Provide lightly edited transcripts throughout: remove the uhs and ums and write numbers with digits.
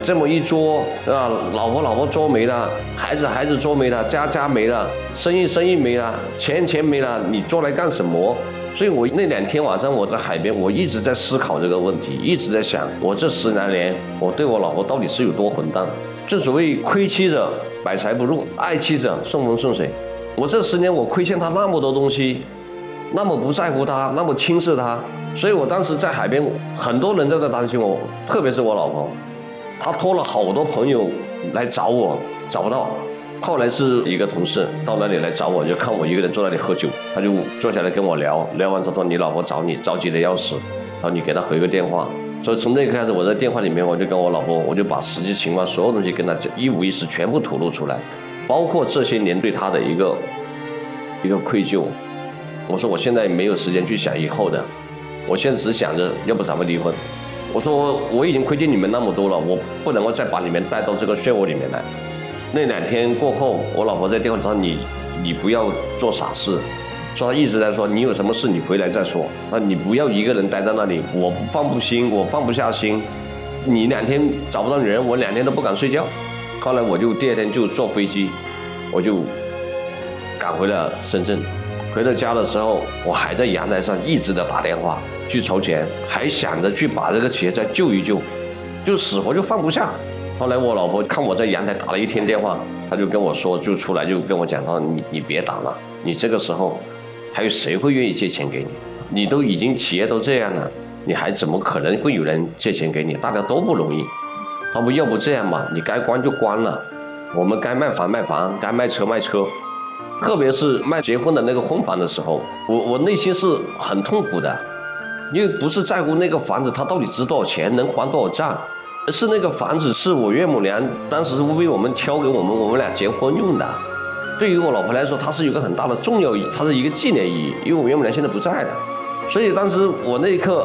这么一捉啊，老婆捉没了，孩子捉没了，家没了，生意没了，钱没了，你捉来干什么？所以我那2天晚上我在海边，我一直在思考这个问题，一直在想，我这10来年，我对我老婆到底是有多混蛋？正所谓亏妻者百财不入，爱妻者顺风顺水。我这10年我亏欠她那么多东西，那么不在乎她，那么轻视她，所以我当时在海边，很多人都在担心我，特别是我老婆，她托了好多朋友来找我，找不到。后来是一个同事到那里来找我，就看我一个人坐那里喝酒，他就坐下来跟我聊，聊完之后你老婆找你，着急的要死，然后你给她回个电话。所以从那个开始，我在电话里面我就跟我老婆，我就把实际情况所有东西跟她一五一十全部吐露出来，包括这些年对她的一个愧疚。我说我现在没有时间去想以后的，我现在只想着要不咱们离婚。我说我已经亏欠你们那么多了，我不能够再把你们带到这个漩涡里面来。那2天过后，我老婆在电话上，你不要做傻事，说她一直在说你有什么事你回来再说，那你不要一个人待在那里，我放不下心，你2天找不到女人，我2天都不敢睡觉。后来我就第2天就坐飞机，我就赶回了深圳。回到家的时候，我还在阳台上一直的打电话去筹钱，还想着去把这个企业再救一救，就死活就放不下。后来我老婆看我在阳台打了1天电话，她就跟我说，就出来就跟我讲，说你别打了，你这个时候还有谁会愿意借钱给你？你都已经企业都这样了，你还怎么可能会有人借钱给你？大家都不容易。他说要不这样吧，你该关就关了，我们该卖房卖房，该卖车卖车。特别是卖结婚的那个婚房的时候，我内心是很痛苦的，因为不是在乎那个房子它到底值多少钱，能还多少账。是那个房子是我岳母娘当时为我们挑给我们俩结婚用的，对于我老婆来说，它是有个很大的重要意义，它是一个纪念意义，因为我岳母娘现在不在了，所以当时我那一刻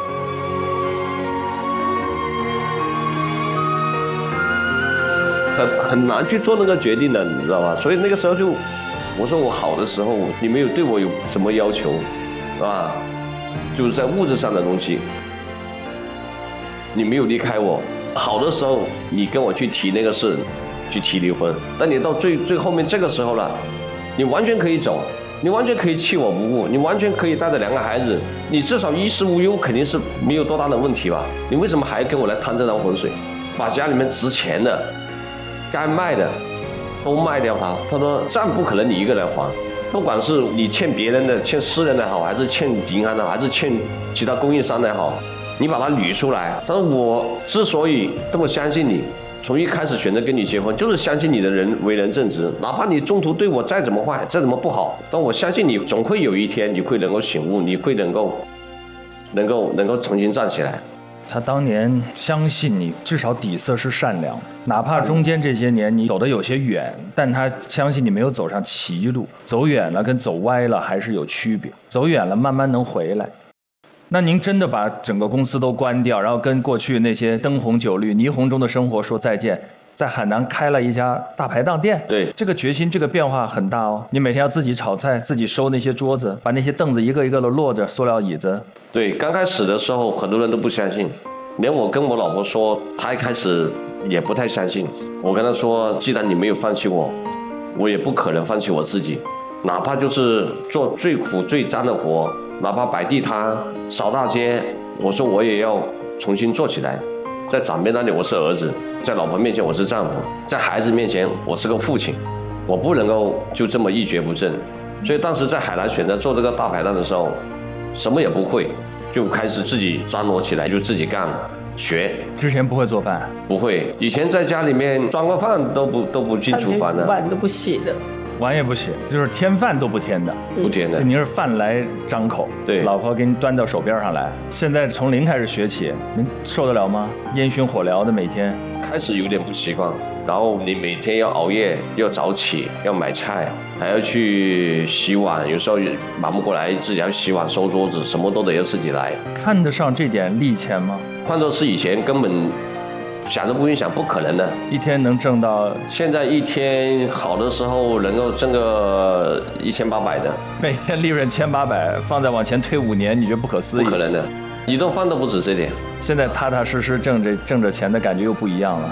很难去做那个决定的，你知道吧？所以那个时候就我说我好的时候，你没有对我有什么要求，是吧？就是在物质上的东西。你没有离开我，好的时候你跟我去提那个事，去提离婚，但你到最后面这个时候了，你完全可以走，你完全可以弃我不顾，你完全可以带着2个孩子，你至少衣食无忧，肯定是没有多大的问题吧？你为什么还跟我来趟这趟浑水？把家里面值钱的、该卖的都卖掉它。他说账不可能你一个人还，不管是你欠别人的、欠私人的好，还是欠银行的，还是欠其他供应商的好。你把它捋出来，但是我之所以这么相信你，从一开始选择跟你结婚，就是相信你的人为人正直，哪怕你中途对我再怎么坏，再怎么不好，但我相信你总会有一天你会能够醒悟，你会能够重新站起来。 他当年相信你，至少底色是善良，哪怕中间这些年你走得有些远，但他相信你没有走上歧路，走远了跟走歪了还是有区别，走远了慢慢能回来。那您真的把整个公司都关掉，然后跟过去那些灯红酒绿、霓虹中的生活说再见，在海南开了一家大排档店。 对， 这个决心，这个变化很大哦。你每天要自己炒菜，自己收那些桌子，把那些凳子一个一个的摞着，塑料椅子。 对，刚开始的时候很多人都不相信，连我跟我老婆说，她一开始也不太相信。我跟她说，既然你没有放弃我，我也不可能放弃我自己，哪怕就是做最苦最脏的活，哪怕摆地摊、扫大街，我说我也要重新做起来。在长辈那里我是儿子，在老婆面前我是丈夫，在孩子面前我是个父亲，我不能够就这么一蹶不振。所以当时在海南选择做这个大排档的时候，什么也不会，就开始自己张罗起来，就自己干学。 之前不会做饭？ 不会，以前在家里面装个饭都不进厨房的， 碗都不洗的。 碗也不洗，就是添饭都不添的， 不添的。 所以您是饭来张口， 对， 老婆给你端到手边上来。现在从零开始学起，您受得了吗？烟熏火燎的每天， 开始有点不习惯。然后你每天要熬夜，要早起，要买菜，还要去洗碗，有时候忙不过来，自己要洗碗、收桌子，什么都得要自己来。 看得上这点利钱吗？ 换作是以前根本想都不用想，不可能的。 一天能挣到？现在一天好的时候能够挣个1800的， 每天利润1800，放在往前推5年，你觉得不可思议？ 不可能的，一顿饭都不止这点。 现在踏踏实实挣着钱的感觉又不一样了。